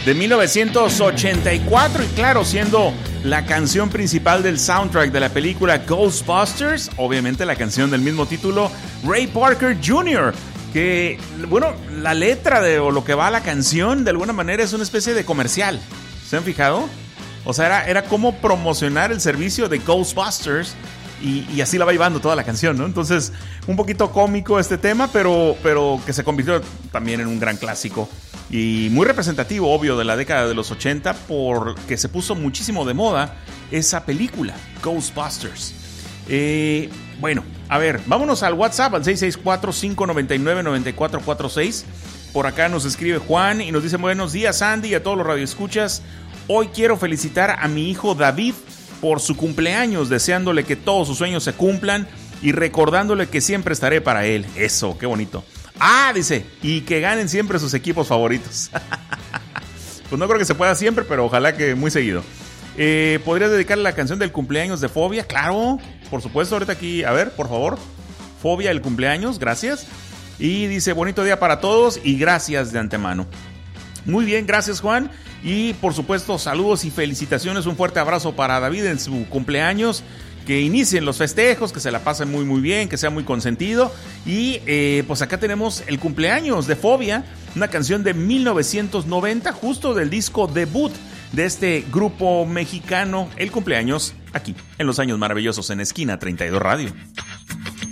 de 1984 y claro, siendo la canción principal del soundtrack de la película Ghostbusters, obviamente la canción del mismo título, Ray Parker Jr., que, bueno, la letra o lo que va a la canción de alguna manera es una especie de comercial. ¿Se han fijado? O sea, era como promocionar el servicio de Ghostbusters y así la va llevando toda la canción, ¿no? Entonces, un poquito cómico este tema, pero que se convirtió también en un gran clásico y muy representativo, obvio, de la década de los 80 porque se puso muchísimo de moda esa película, Ghostbusters. Bueno, a ver, vámonos al WhatsApp, al 664-599-9446. Por acá nos escribe Juan y nos dice: buenos días, Andy, y a todos los radioescuchas. Hoy quiero felicitar a mi hijo David por su cumpleaños, deseándole que todos sus sueños se cumplan y recordándole que siempre estaré para él. Eso, qué bonito. Dice, y que ganen siempre sus equipos favoritos. Pues no creo que se pueda siempre, pero ojalá que muy seguido. ¿Podrías dedicarle la canción del cumpleaños de Fobia? Claro, por supuesto, ahorita aquí, a ver, por favor. Fobia, el cumpleaños, gracias. Y dice, bonito día para todos y gracias de antemano. Muy bien, gracias, Juan. Y por supuesto, saludos y felicitaciones. Un fuerte abrazo para David en su cumpleaños. Que inicien los festejos, que se la pasen muy muy bien, que sea muy consentido. Y pues acá tenemos el cumpleaños de Fobia, una canción de 1990, justo del disco debut de este grupo mexicano. El cumpleaños aquí, en Los Años Maravillosos, en Esquina 32 Radio.